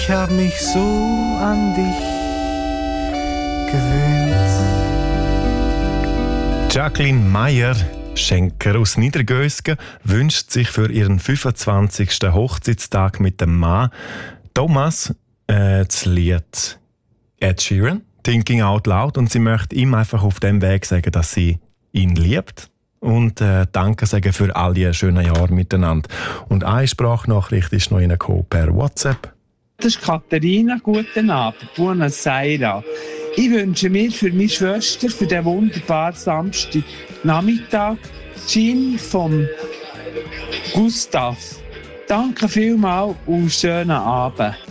Ich hab mich so an dich gewöhnt. Jacqueline Meyer, Schenker aus Niedergösgen, wünscht sich für ihren 25. Hochzeitstag mit dem Mann Thomas das Lied Ed Sheeran, Thinking Out Loud, und sie möchte ihm einfach auf dem Weg sagen, dass sie ihn liebt und Danke sagen für all die schönen Jahre miteinander. Und eine Sprachnachricht ist noch reingekommen per WhatsApp. Das ist Katharina. Guten Abend. Buonasera. Ich wünsche mir für meine Schwester für den wunderbaren Samstagnachmittag Gin von Gustav. Danke vielmals und schönen Abend.